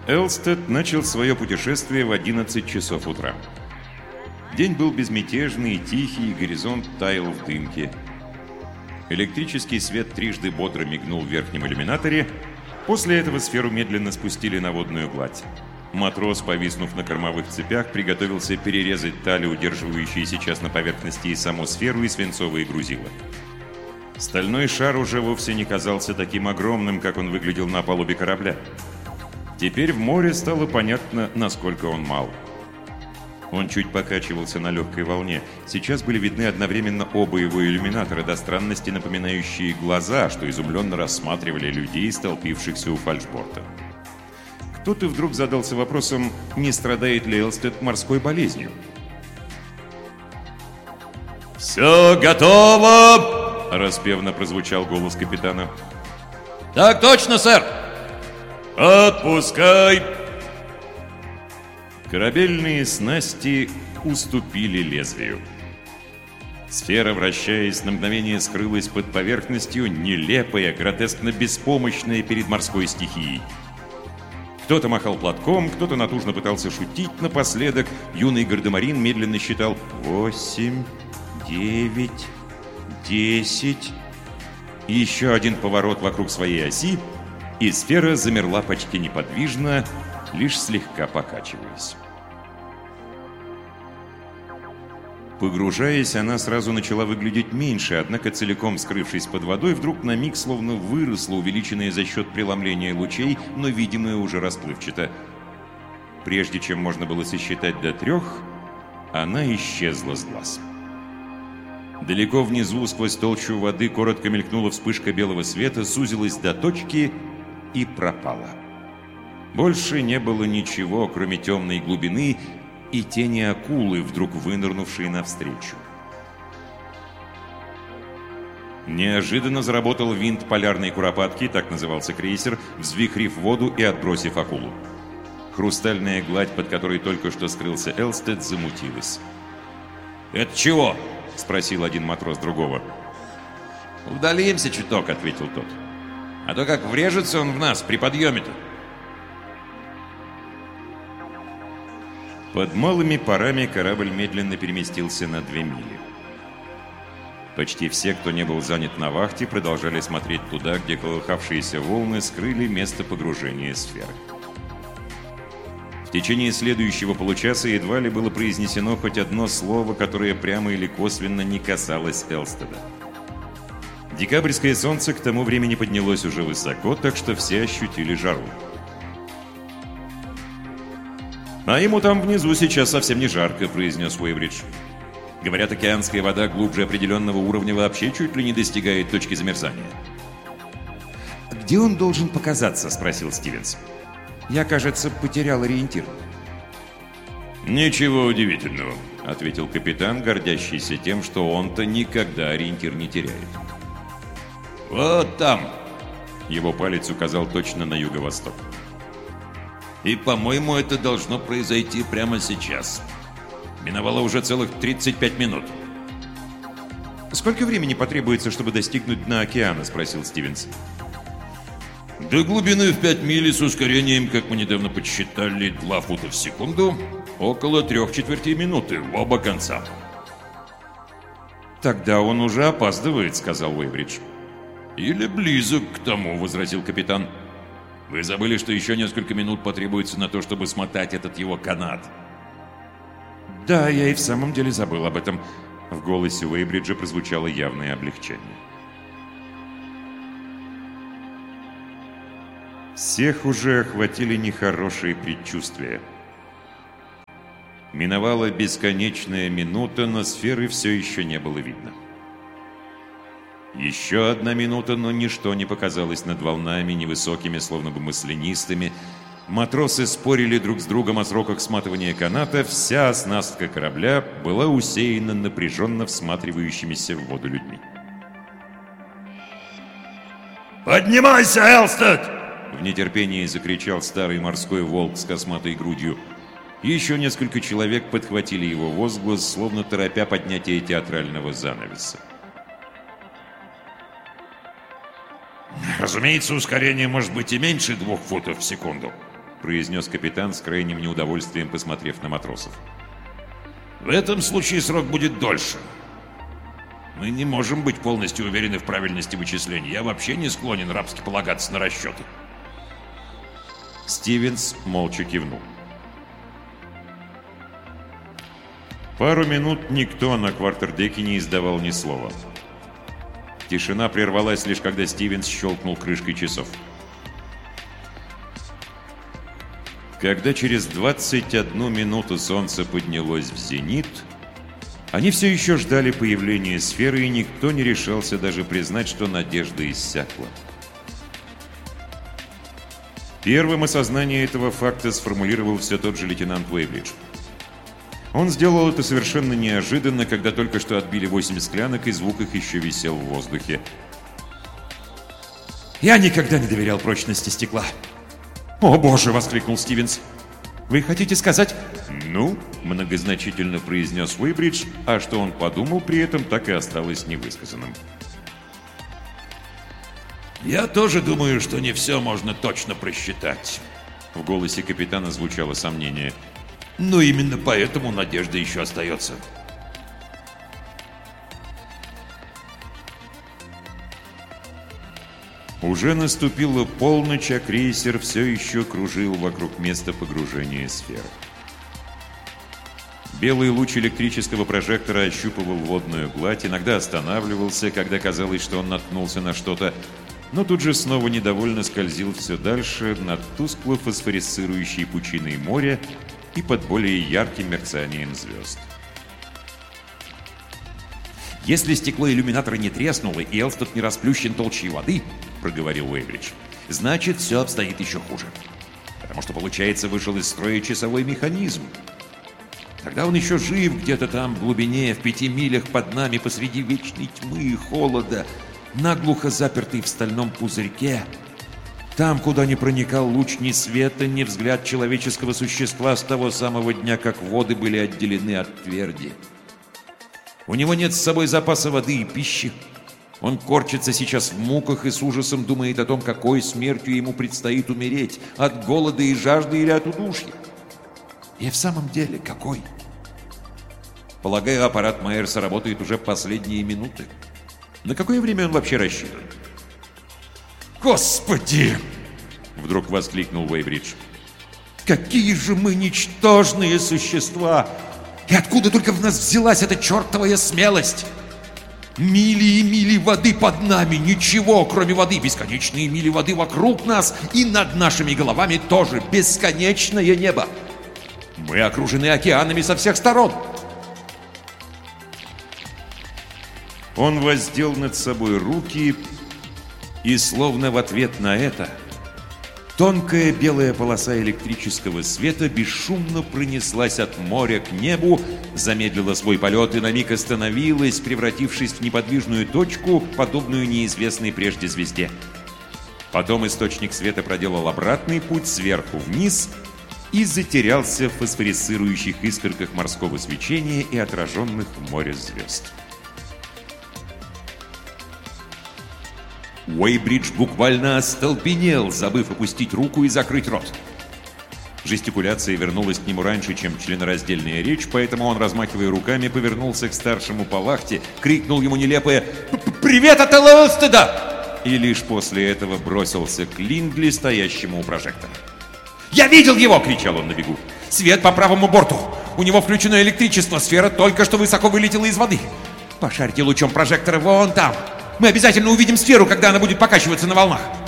Элстед начал свое путешествие в 11 часов утра. День был безмятежный и тихий, и горизонт таял в дымке. Электрический свет трижды бодро мигнул в верхнем иллюминаторе. После этого сферу медленно спустили на водную гладь. Матрос, повиснув на кормовых цепях, приготовился перерезать тали, удерживающие сейчас на поверхности и саму сферу, и свинцовые грузила. Стальной шар уже вовсе не казался таким огромным, как он выглядел на палубе корабля. Теперь в море стало понятно, насколько он мал. Он чуть покачивался на легкой волне. Сейчас были видны одновременно оба его иллюминатора, до странности напоминающие глаза, что изумленно рассматривали людей, столпившихся у фальшборта. Кто-то вдруг задался вопросом, не страдает ли Элстед морской болезнью. «Все готово!» — распевно прозвучал голос капитана. «Так точно, сэр!» «Отпускай!» Корабельные снасти уступили лезвию. Сфера, вращаясь, на мгновение скрылась под поверхностью, нелепая, гротескно беспомощная перед морской стихией. Кто-то махал платком, кто-то натужно пытался шутить. Напоследок юный гардемарин медленно считал 8, 9, 10. И еще один поворот вокруг своей оси, и сфера замерла почти неподвижно, лишь слегка покачиваясь. Погружаясь, она сразу начала выглядеть меньше, однако целиком скрывшись под водой, вдруг на миг словно выросла, увеличенная за счет преломления лучей, но видимая уже расплывчато. Прежде чем можно было сосчитать до 3, она исчезла с глаз. Далеко внизу, сквозь толщу воды, коротко мелькнула вспышка белого света, сузилась до точки и пропала. Больше не было ничего, кроме темной глубины и тени акулы, вдруг вынырнувшей навстречу. Неожиданно заработал винт полярной куропатки, так назывался крейсер, взвихрив воду и отбросив акулу. Хрустальная гладь, под которой только что скрылся Элстед, замутилась. «Это чего?» — спросил один матрос другого. «Удалимся чуток», — ответил тот. «А то как врежется он в нас при подъеме-то». Под малыми парами корабль медленно переместился на 2 мили. Почти все, кто не был занят на вахте, продолжали смотреть туда, где колыхавшиеся волны скрыли место погружения сферы. В течение следующего получаса едва ли было произнесено хоть одно слово, которое прямо или косвенно не касалось Элстеда. Декабрьское солнце к тому времени поднялось уже высоко, так что все ощутили жару. «А ему там внизу сейчас совсем не жарко», — произнес Уэйбридж. «Говорят, океанская вода глубже определенного уровня вообще чуть ли не достигает точки замерзания». «Где он должен показаться?» — спросил Стивенс. «Я, кажется, потерял ориентир». «Ничего удивительного», — ответил капитан, гордящийся тем, что он-то никогда ориентир не теряет. «Вот там!» — его палец указал точно на юго-восток. «И, по-моему, это должно произойти прямо сейчас. Миновало уже целых 35 минут». «Сколько времени потребуется, чтобы достигнуть дна океана?» — спросил Стивенс. «До глубины в 5 миль с ускорением, как мы недавно подсчитали, 2 фута в секунду, около 3/4 минуты в оба конца». «Тогда он уже опаздывает», — сказал Уэйбридж. «Или близок к тому», — возразил капитан. «Вы забыли, что еще несколько минут потребуется на то, чтобы смотать этот его канат?» «Да, я и в самом деле забыл об этом». В голосе Уэйбриджа прозвучало явное облегчение. Всех уже охватили нехорошие предчувствия. Миновала бесконечная минута, но сферы все еще не было видно. Еще 1 минута, но ничто не показалось над волнами, невысокими, словно бы маслянистыми. Матросы спорили друг с другом о сроках сматывания каната. Вся оснастка корабля была усеяна напряженно всматривающимися в воду людьми. «Поднимайся, Элстед!» В нетерпении закричал старый морской волк с косматой грудью. Еще несколько человек подхватили его возглас, словно торопя поднятие театрального занавеса. «Разумеется, ускорение может быть и меньше 2 футов в секунду. произнес капитан с крайним неудовольствием, посмотрев на матросов. В этом случае срок будет дольше. Мы не можем быть полностью уверены в правильности вычислений. Я вообще не склонен рабски полагаться на расчеты. Стивенс молча кивнул. Пару минут никто на квартердеке не издавал ни слова. Тишина прервалась лишь когда Стивенс щелкнул крышкой часов. Когда через 21 минуту солнце поднялось в зенит, они все еще ждали появления сферы, и никто не решался даже признать, что надежда иссякла. Первым осознание этого факта сформулировал все тот же лейтенант Уэйбридж. Он сделал это совершенно неожиданно, когда только что отбили 8 склянок, и звук их еще висел в воздухе. «Я никогда не доверял прочности стекла». «О, боже!» — воскликнул Стивенс. «Вы хотите сказать...» «Ну?» — многозначительно произнес Уэйбридж, а что он подумал при этом, так и осталось невысказанным. Я тоже думаю, что не все можно точно просчитать. В голосе капитана звучало сомнение. Но именно поэтому надежда еще остается. Уже наступила полночь, а крейсер все еще кружил вокруг места погружения сферы. Белый луч электрического прожектора ощупывал водную гладь, иногда останавливался, когда казалось, что он наткнулся на что-то, но тут же снова недовольно скользил все дальше над тускло фосфорисцирующей пучиной моря и под более ярким мерцанием звезд. «Если стекло иллюминатора не треснуло и Элстед не расплющен толщей воды, — проговорил Уэйбридж, — значит, все обстоит еще хуже. Потому что, получается, вышел из строя часовой механизм. Тогда он еще жив где-то там в глубине, в 5 милях под нами, посреди вечной тьмы и холода, наглухо запертый в стальном пузырьке. Там, куда не проникал луч ни света, ни взгляд человеческого существа с того самого дня, как воды были отделены от тверди. У него нет с собой запаса воды и пищи. Он корчится сейчас в муках и с ужасом думает о том, какой смертью ему предстоит умереть, от голода и жажды или от удушья. И в самом деле, какой? Полагаю, аппарат Майерса работает уже последние минуты. На какое время он вообще рассчитан? «Господи!» — вдруг воскликнул Уэйбридж. «Какие же мы ничтожные существа! И откуда только в нас взялась эта чертовая смелость? Мили и мили воды под нами, ничего, кроме воды, бесконечные мили воды вокруг нас, и над нашими головами тоже бесконечное небо. Мы окружены океанами со всех сторон». Он воздел над собой руки, и словно в ответ на это тонкая белая полоса электрического света бесшумно пронеслась от моря к небу, замедлила свой полет и на миг остановилась, превратившись в неподвижную точку, подобную неизвестной прежде звезде. Потом источник света проделал обратный путь сверху вниз и затерялся в фосфорисцирующих искорках морского свечения и отраженных в море звезд. Уэйбридж буквально остолбенел, забыв опустить руку и закрыть рот. Жестикуляция вернулась к нему раньше, чем членораздельная речь, поэтому он, размахивая руками, повернулся к старшему по вахте, крикнул ему нелепое «Привет от Элстеда!» и лишь после этого бросился к Линдли, стоящему у прожектора. «Я видел его!» — кричал он на бегу. «Свет по правому борту! У него включено электричество, сфера только что высоко вылетела из воды! Пошарьте лучом прожектора вон там! Мы обязательно увидим сферу, когда она будет покачиваться на волнах!»